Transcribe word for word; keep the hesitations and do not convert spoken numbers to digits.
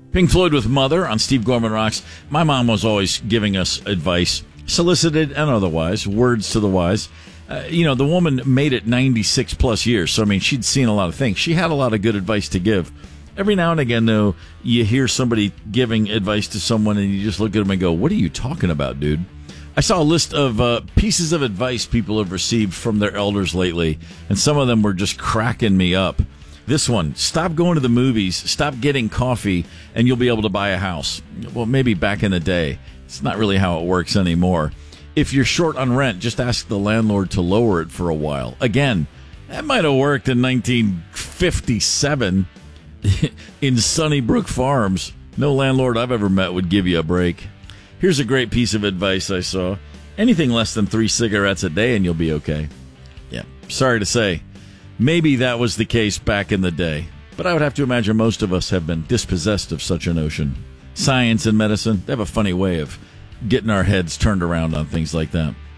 Pink Floyd with Mother on Steve Gorman Rocks. My mom was always giving us advice, solicited and otherwise, words to the wise. Uh, you know, the woman made it ninety-six plus years, so I mean, she'd seen a lot of things. She had a lot of good advice to give. Every now and again, though, you hear somebody giving advice to someone and you just look at them and go, what are you talking about, dude? I saw a list of uh, pieces of advice people have received from their elders lately, and some of them were just cracking me up. This one, stop going to the movies, stop getting coffee, and you'll be able to buy a house. Well, maybe back in the day. It's not really how it works anymore. If you're short on rent, just ask the landlord to lower it for a while. Again, that might have worked in nineteen fifty-seven in Sunnybrook Farms. No landlord I've ever met would give you a break. Here's a great piece of advice I saw. Anything less than three cigarettes a day and you'll be okay. Yeah, sorry to say. Maybe that was the case back in the day, but I would have to imagine most of us have been dispossessed of such a notion. Science and medicine, they have a funny way of getting our heads turned around on things like that.